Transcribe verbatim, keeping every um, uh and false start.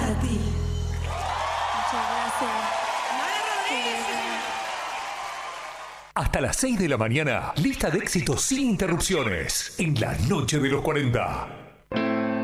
para ti. Muchas gracias. Hasta las seis de la mañana, lista de éxitos sin interrupciones en la noche de los cuarenta.